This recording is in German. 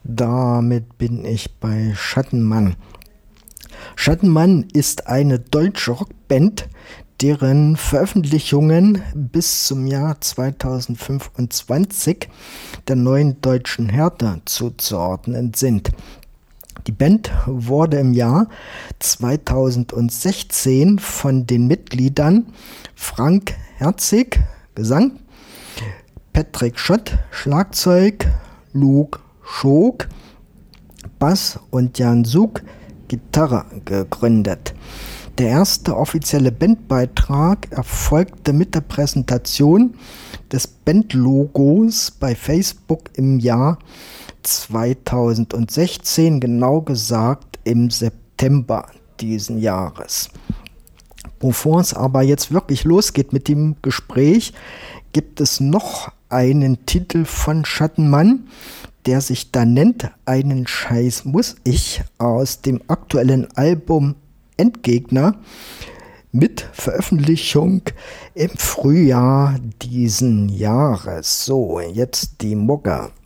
Damit bin ich bei Schattenmann. Schattenmann ist eine deutsche Rockband, deren Veröffentlichungen bis zum Jahr 2025 der neuen deutschen Härte zuzuordnen sind. Die Band wurde im Jahr 2016 von den Mitgliedern Frank Herzig, Gesang, Patrick Schott, Schlagzeug, Luke Schook, Bass und Jan Suk, Gitarre gegründet. Der erste offizielle Bandbeitrag erfolgte mit der Präsentation des Bandlogos bei Facebook im Jahr 2016, genau gesagt im September diesen Jahres. Bevor es aber jetzt wirklich losgeht mit dem Gespräch, gibt es noch einen Titel von Schattenmann, der sich da nennt "Einen Scheiß muss ich", aus dem aktuellen Album Endgegner mit Veröffentlichung im Frühjahr diesen Jahres. So, jetzt die Mucke.